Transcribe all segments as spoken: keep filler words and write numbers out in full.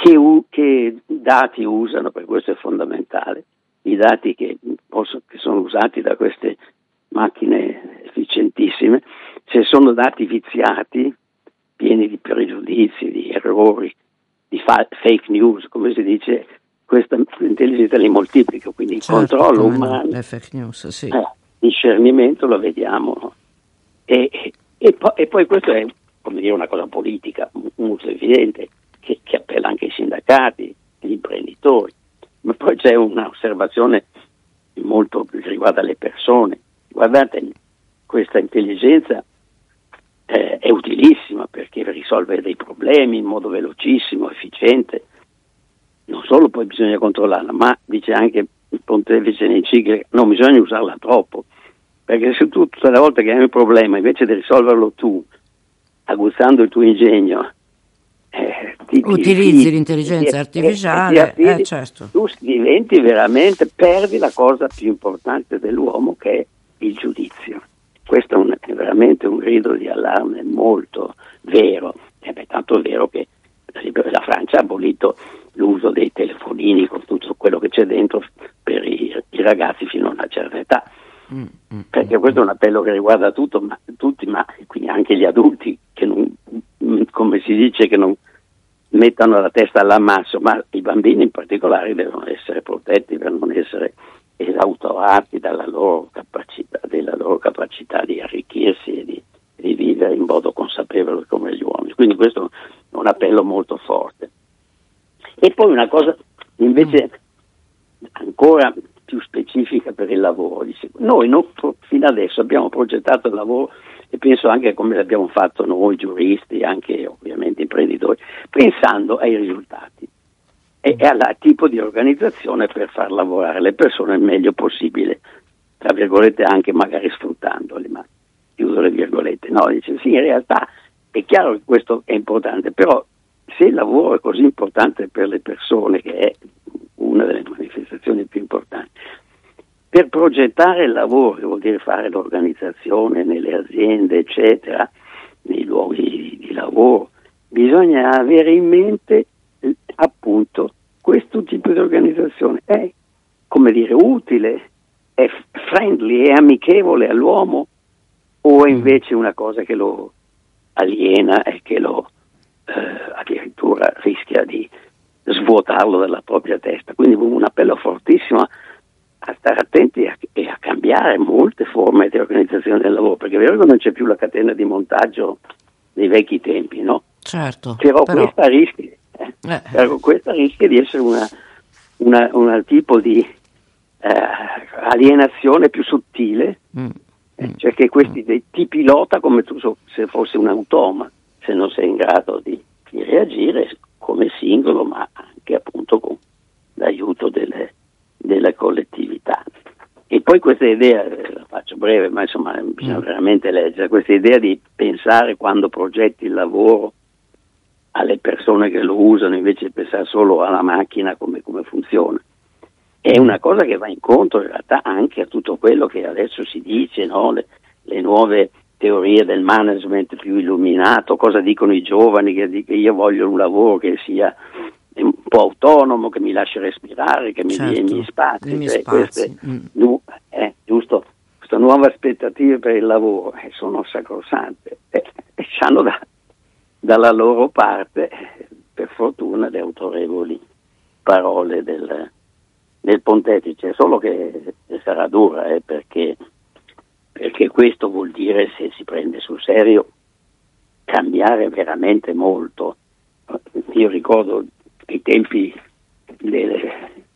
che, u- che dati usano, per questo è fondamentale, i dati che, posso, che sono usati da queste macchine efficientissime, se sono dati viziati, pieni di pregiudizi, di errori, di fa- fake news, come si dice, questa intelligenza li moltiplica, quindi certo, il controllo no, umano, le fake news, sì. eh, discernimento lo vediamo, no? e, e, poi, e poi questo è, come dire, una cosa politica molto evidente, che, che appella anche ai sindacati, agli imprenditori, ma poi c'è un'osservazione molto che riguarda le persone. Guardate, questa intelligenza eh, è utilissima perché risolve dei problemi in modo velocissimo, efficiente. Non solo poi bisogna controllarla, ma dice anche il pontefice nei encicliche, non bisogna usarla troppo, perché se tu tutte le volte che hai un problema, invece di risolverlo tu, aguzzando il tuo ingegno, eh, ti, utilizzi ti, l'intelligenza ti, artificiale, ti affidi, eh, certo. tu diventi veramente, perdi la cosa più importante dell'uomo, che è il giudizio. Questo è, un, è veramente un grido di allarme molto vero, e beh, tanto vero che la Francia ha abolito l'uso dei telefonini con tutto quello che c'è dentro per i, i ragazzi fino a una certa età, mm, mm, perché questo è un appello che riguarda tutto, ma, tutti, ma quindi anche gli adulti, che non, come si dice, che non mettano la testa all'ammasso, ma i bambini in particolare devono essere protetti per non essere esautorati dalla loro capacità, della loro capacità di arricchirsi e di, di vivere in modo consapevole come gli uomini. Quindi questo è un appello molto forte. E poi una cosa invece ancora più specifica per il lavoro. Dice, noi non, fino adesso abbiamo progettato il lavoro, e penso anche come l'abbiamo fatto noi giuristi, anche ovviamente imprenditori, pensando ai risultati e, e al tipo di organizzazione per far lavorare le persone il meglio possibile, tra virgolette anche magari sfruttandoli, ma chiudo le virgolette. No, dice sì, in realtà è chiaro che questo è importante, però se il lavoro è così importante per le persone, che è una delle manifestazioni più importanti, per progettare il lavoro, che vuol dire fare l'organizzazione nelle aziende, eccetera, nei luoghi di, di lavoro, bisogna avere in mente eh, appunto questo tipo di organizzazione. È, come dire, utile, è friendly, è amichevole all'uomo, o è invece una cosa che lo aliena e che lo eh, addirittura rischia di svuotarlo dalla propria testa. Quindi un appello fortissimo a stare attenti a, e a cambiare molte forme di organizzazione del lavoro, perché è vero che non c'è più la catena di montaggio dei vecchi tempi, no? Certo. Però, però... questa rischia eh, eh. Però questa rischia di essere una, una, una tipo di eh, alienazione più sottile, mm. eh, cioè che questi mm. ti pilota come tu so, se fosse un automa, se non sei in grado di, di reagire come singolo, ma anche appunto con l'aiuto delle della collettività. E poi questa idea, la faccio breve, ma insomma bisogna mm. veramente leggere, questa idea di pensare, quando progetti il lavoro, alle persone che lo usano invece di pensare solo alla macchina, come, come funziona, è una cosa che va incontro in realtà anche a tutto quello che adesso si dice, no? le, le nuove teorie del management più illuminato, cosa dicono i giovani, che, che io voglio un lavoro che sia un po' autonomo, che mi lasci respirare, che mi certo, dia i miei spazi, i miei cioè, spazi. Queste, mm. nu, eh, giusto, queste nuove aspettative per il lavoro eh, sono sacrosante eh, e hanno da, dalla loro parte, eh, per fortuna, le autorevoli parole del, del pontefice, solo che sarà dura, eh, perché, perché questo vuol dire, se si prende sul serio, cambiare veramente molto. Io ricordo i tempi degli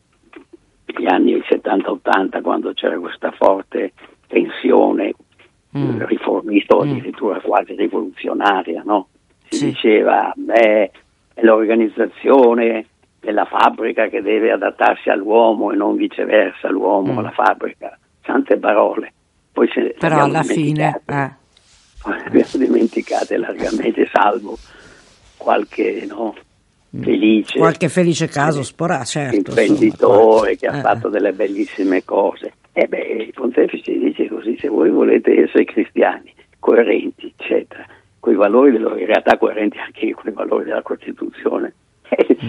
anni settanta ottanta, quando c'era questa forte tensione mm. riformista o addirittura mm. quasi rivoluzionaria, no? Si sì. diceva, beh, è l'organizzazione della fabbrica che deve adattarsi all'uomo e non viceversa, l'uomo mm. alla fabbrica. Tante parole. Poi se Però alla fine eh. abbiamo dimenticate largamente, salvo qualche, no, felice qualche felice caso sporà, certo, imprenditore, insomma, che ha eh. fatto delle bellissime cose. E beh, il pontefice dice così: se voi volete essere cristiani coerenti, eccetera, con i valori, in realtà coerenti anche con i valori della Costituzione,